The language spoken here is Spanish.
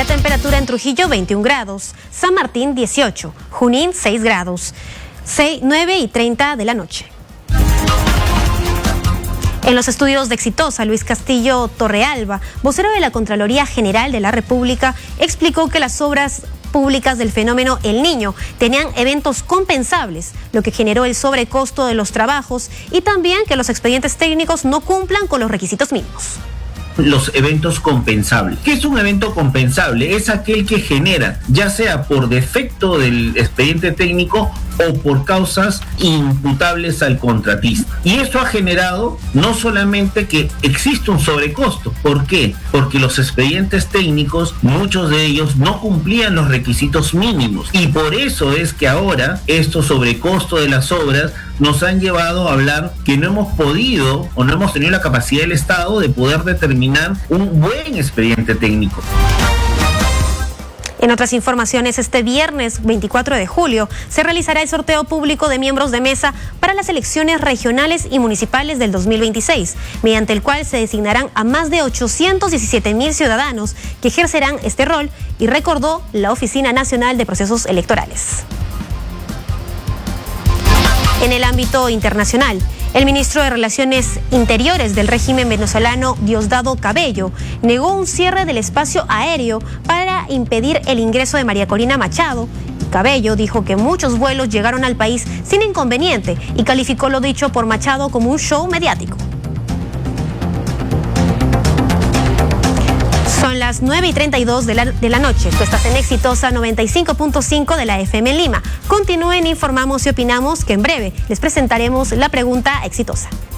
La temperatura en Trujillo 21 grados, San Martín 18, Junín 6 grados, 9:30 de la noche. En los estudios de Exitosa, Luis Castillo Torrealba, vocero de la Contraloría General de la República, explicó que las obras públicas del fenómeno El Niño tenían eventos compensables, lo que generó el sobrecosto de los trabajos y también que los expedientes técnicos no cumplan con los requisitos mínimos. Los eventos compensables. ¿Qué es un evento compensable? Es aquel que genera, ya sea por defecto del expediente técnico o por causas imputables al contratista. Y eso ha generado no solamente que existe un sobrecosto. ¿Por qué? Porque los expedientes técnicos, muchos de ellos no cumplían los requisitos mínimos. Y por eso es que ahora estos sobrecostos de las obras nos han llevado a hablar que no hemos podido o no hemos tenido la capacidad del Estado de poder determinar un buen expediente técnico. En otras informaciones, este viernes 24 de julio se realizará el sorteo público de miembros de mesa para las elecciones regionales y municipales del 2026, mediante el cual se designarán a más de 817.000 ciudadanos que ejercerán este rol, y recordó la Oficina Nacional de Procesos Electorales. En el ámbito internacional, el ministro de Relaciones Interiores del régimen venezolano, Diosdado Cabello, negó un cierre del espacio aéreo para impedir el ingreso de María Corina Machado. Cabello dijo que muchos vuelos llegaron al país sin inconveniente y calificó lo dicho por Machado como un show mediático. Son las 9:32 de la noche. Tú estás en Exitosa 95.5 de la FM en Lima. Continúen, informamos y opinamos, que en breve les presentaremos la pregunta exitosa.